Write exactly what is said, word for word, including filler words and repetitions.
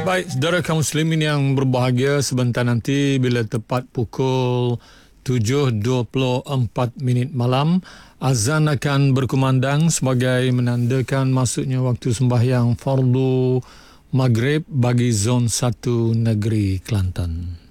Baik, saudara kaum muslimin yang berbahagia, sebentar nanti bila tepat pukul tujuh dua puluh empat minit malam, azan akan berkumandang sebagai menandakan masuknya waktu sembahyang fardu maghrib bagi zon satu negeri Kelantan.